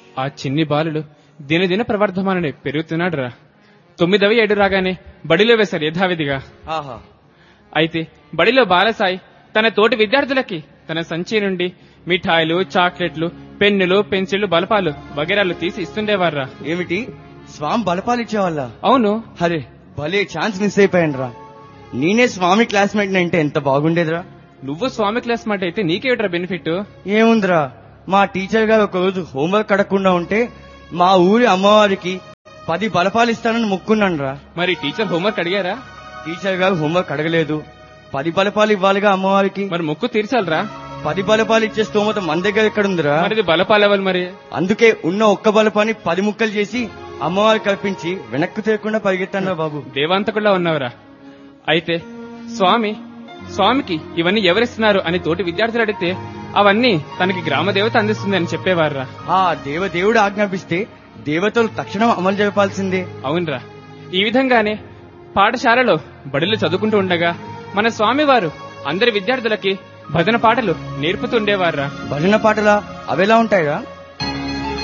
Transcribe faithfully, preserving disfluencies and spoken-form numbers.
ఆ చిన్ని బాలుడు దినదిన ప్రవర్ధమానని పెరుగుతున్నాడు రా. తొమ్మిదవ ఏడు రాగానే బడిలో వేశారు యథావిధిగా. ఆహా. అయితే బడిలో బాలసాయి తన తోటి విద్యార్థులకి తన సంచి నుండి మిఠాయిలు, చాక్లెట్లు, పెన్నులు, పెన్సిళ్లు, బలపాలు వగేరాలు తీసి ఇస్తుండేవారా. ఏమిటి, స్వామి బలపాలు ఇచ్చేవాళ్ళ? అవును. అరే భలే ఛాన్స్ మిస్ అయిపోయాను రా. నేనే స్వామి క్లాస్మేట్ అంటే ఎంత బాగుండేదిరా. నువ్వు స్వామి క్లాస్ మాట అయితే నీకేమిట్రా బెనిఫిట్? ఏముందిరా, మా టీచర్ గారు ఒకరోజు హోంవర్క్ అడగకుండా ఉంటే మా ఊరి అమ్మవారికి పది బలపాలు ఇస్తానని మొక్కున్నాను రా. మరి టీచర్ హోంవర్క్ అడిగారా? టీచర్ గారు హోంవర్క్ అడగలేదు. పది బలపాలు ఇవ్వాలిగా అమ్మవారికి. మరి మొక్కు తీర్చాలరా. పది బలపాలు ఇచ్చే స్తోమత మన దగ్గర ఎక్కడుందిరా. మరి బలపాలు ఇవ్వాలి. మరి అందుకే ఉన్న ఒక్క బలపాన్ని పది ముక్కలు చేసి అమ్మవారికి కల్పించి వెనక్కు తీరకుండా పరిగెత్తాను బాబు. దేవాంతకుల్లా ఉన్నవరా. అయితే స్వామి స్వామికి ఇవన్నీ ఎవరిస్తున్నారు అని తోటి విద్యార్థులు అడిగితే అవన్నీ తనకి గ్రామదేవత అందిస్తుంది అని చెప్పేవారా. ఆ దేవదేవుడు ఆజ్ఞాపిస్తే దేవతలు తక్షణం అమలు జరపాల్సిందే. అవునరా. ఈ విధంగానే పాఠశాలలో బడిలో చదువుకుంటూ ఉండగా మన స్వామి వారు అందరి విద్యార్థులకి భజన పాటలు నేర్పుతుండేవారా. భజన పాటలా? అవేలా ఉంటాయిరా?